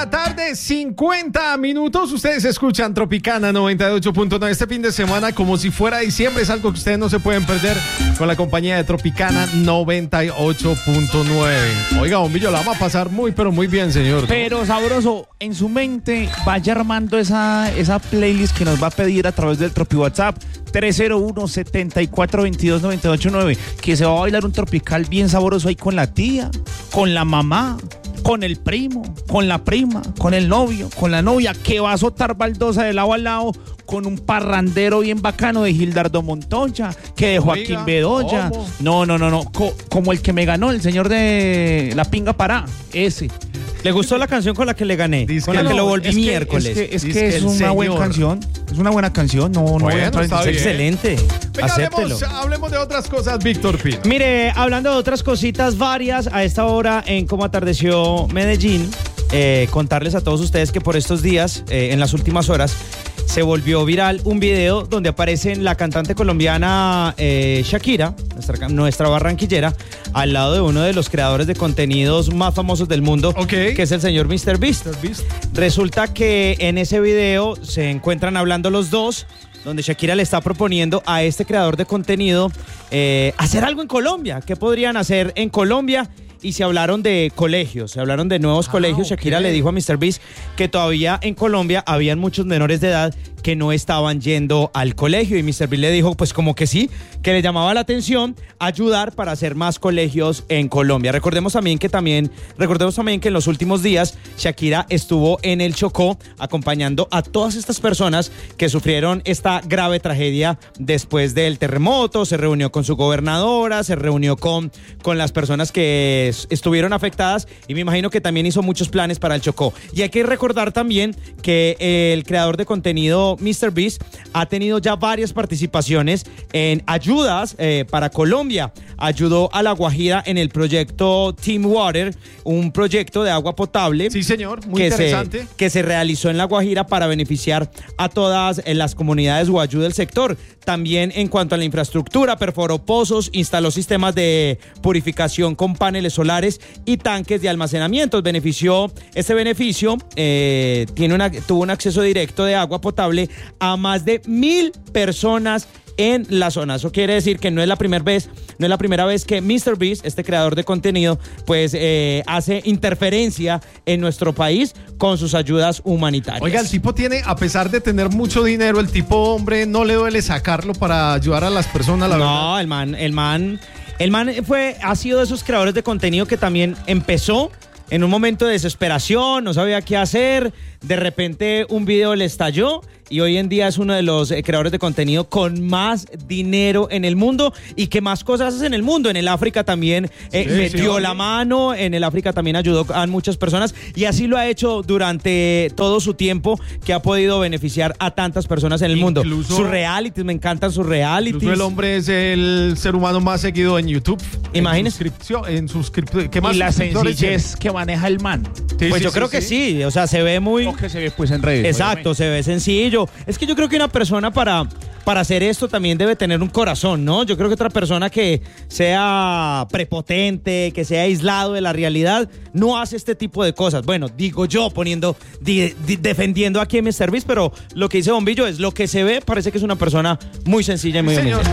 la tarde, 50 minutos. Ustedes escuchan Tropicana 98.9 este fin de semana como si fuera diciembre. Es algo que ustedes no se pueden perder con la compañía de Tropicana 98.9. Oiga, Bombillo, la vamos a pasar muy, pero muy bien, señor. Pero sabroso, en su mente vaya armando esa playlist que nos va a pedir a través del Tropi WhatsApp 301-7422-989, que se va a bailar un tropical bien sabroso ahí con la tía, con la mamá, con el primo, con la prima, con el novio, con la novia, que va a azotar baldosa de lado a lado con un parrandero bien bacano de Gildardo Montoya, que de Joaquín Bedoya. ¿Cómo? No. Como el que me ganó, el señor de La Pinga Pará, ese. ¿Le gustó la canción con la que le gané? Con la que lo volví miércoles. Es que es una buena canción. Es una buena canción. No bueno, voy a entrar está en... bien. Excelente. Venga, Acéptelo. hablemos de otras cosas, Víctor Pino. Mire, hablando de otras cositas varias, a esta hora en Cómo Atardeció Medellín, contarles a todos ustedes que por estos días, en las últimas horas, se volvió viral un video donde aparece la cantante colombiana Shakira, nuestra barranquillera, al lado de uno de los creadores de contenidos más famosos del mundo, que es el señor Mr. Beast. Resulta que en ese video se encuentran hablando los dos, donde Shakira le está proponiendo a este creador de contenido hacer algo en Colombia. ¿Qué podrían hacer en Colombia? Y se hablaron de colegios, se hablaron de nuevos colegios. Shakira le dijo a Mr. Beast que todavía en Colombia habían muchos menores de edad que no estaban yendo al colegio. Y Mr. Beast le dijo, pues como que sí, que le llamaba la atención ayudar para hacer más colegios en Colombia. Recordemos también que en los últimos días Shakira estuvo en el Chocó acompañando a todas estas personas que sufrieron esta grave tragedia después del terremoto. Se reunió con su gobernadora, se reunió con las personas que estuvieron afectadas, y me imagino que también hizo muchos planes para el Chocó. Y hay que recordar también que el creador de contenido Mr. Beast ha tenido ya varias participaciones en ayudas para Colombia. Ayudó a La Guajira en el proyecto Team Water, un proyecto de agua potable. Sí, señor, muy interesante. Que se realizó en La Guajira para beneficiar a todas las comunidades guayú del sector. También en cuanto a la infraestructura, perforó pozos, instaló sistemas de purificación con paneles solares y tanques de almacenamiento. Este beneficio tuvo un acceso directo de agua potable a más de 1,000 personas en la zona. Eso quiere decir que no es la primera vez que Mr. Beast, este creador de contenido, pues hace interferencia en nuestro país con sus ayudas humanitarias. Oiga, el tipo tiene, a pesar de tener mucho dinero, el tipo, hombre, no le duele sacarlo para ayudar a las personas, la verdad. No, el man ha sido de esos creadores de contenido que también empezó en un momento de desesperación, no sabía qué hacer, de repente un video le estalló y hoy en día es uno de los creadores de contenido con más dinero en el mundo y que más cosas hace en el mundo. En el África también metió la mano, en el África también ayudó a muchas personas y así lo ha hecho durante todo su tiempo, que ha podido beneficiar a tantas personas en el mundo. Sus realities, me encantan sus realities. Incluso el hombre es el ser humano más seguido en YouTube. Imagínese. ¿Qué más? Y la sencillez que maneja el man. Pues yo creo que sí, o sea, se ve muy... Que se ve pues en redes. Exacto, obviamente. Se ve sencillo. Es que yo creo que una persona para hacer esto también debe tener un corazón, ¿no? Yo creo que otra persona que sea prepotente, que sea aislado de la realidad, no hace este tipo de cosas. Bueno, digo yo, defendiendo aquí a Mr. Beast, pero lo que dice Bombillo es lo que se ve, parece que es una persona muy sencilla y muy humilde.